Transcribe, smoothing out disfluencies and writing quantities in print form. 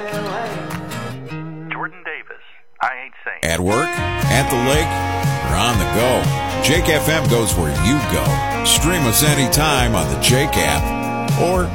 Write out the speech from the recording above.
Jordan Davis, I Ain't Saying. At work, at the lake, or on the go, Jake FM goes where you go. Stream us anytime on the Jake app or